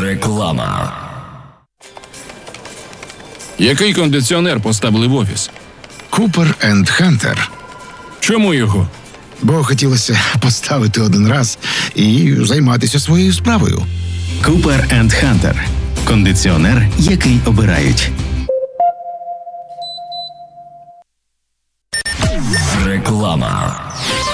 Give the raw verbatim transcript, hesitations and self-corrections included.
Реклама. Який кондиціонер поставили в офіс? Купер енд Хантер. Чому його? Бо хотілося поставити один раз і займатися своєю справою. Купер енд Хантер. Кондиціонер, який обирають. Реклама.